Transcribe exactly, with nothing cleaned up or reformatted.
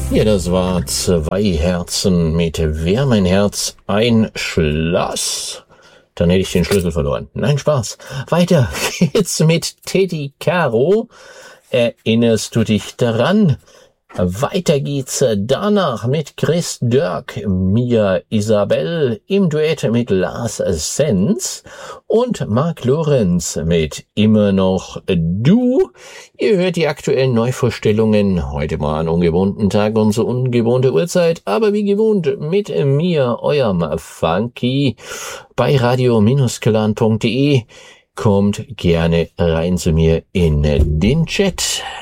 Ja, das war Zwei Herzen mit Wer mein Herz ein Schloss. Dann hätte ich den Schlüssel verloren. Nein, Spaß. Weiter geht's mit Teddy Caro. Erinnerst du dich daran? Weiter geht's danach mit Chris Dirk, Mia Isabel im Duett mit Lars Sens und Mark Lorenz mit Immer noch du. Ihr hört die aktuellen Neuvorstellungen heute mal an ungewohnten Tag und so ungewohnte Uhrzeit, aber wie gewohnt mit mir, eurem Funky, bei radio Bindestrich clan punkt de. Kommt gerne rein zu mir in den Chat.